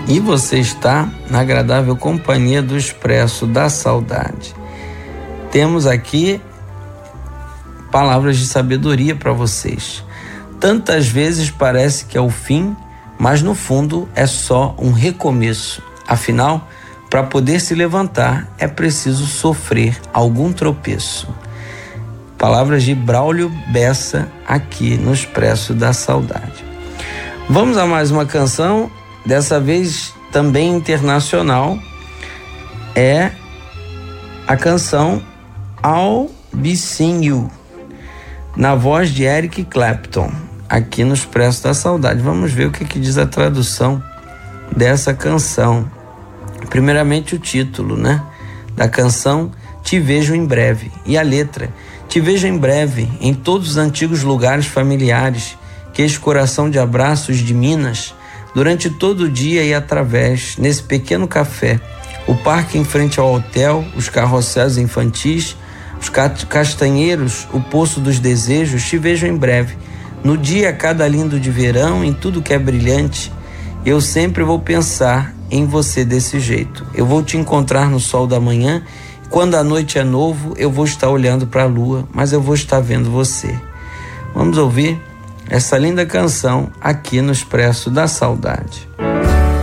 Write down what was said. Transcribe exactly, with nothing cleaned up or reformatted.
E você está na agradável companhia do Expresso da Saudade. Temos aqui palavras de sabedoria para vocês. Tantas vezes parece que é o fim, mas no fundo é só um recomeço. Afinal, para poder se levantar, é preciso sofrer algum tropeço. Palavras de Braulio Bessa aqui no Expresso da Saudade. Vamos a mais uma canção, dessa vez também internacional. É a canção I'll Be Seeing You, na voz de Eric Clapton, aqui no Expresso da Saudade. Vamos ver o que, que diz a tradução dessa canção. Primeiramente o título, né, da canção, Te Vejo em Breve, e a letra: te vejo em breve em todos os antigos lugares familiares que este coração de abraços de Minas, durante todo o dia e através, nesse pequeno café, o parque em frente ao hotel, os carrosséis infantis, os castanheiros, o poço dos desejos. Te vejo em breve, no dia cada lindo de verão, em tudo que é brilhante. Eu sempre vou pensar em você desse jeito. Eu vou te encontrar no sol da manhã. Quando a noite é novo, eu vou estar olhando para a lua, mas eu vou estar vendo você. Vamos ouvir essa linda canção aqui no Expresso da Saudade.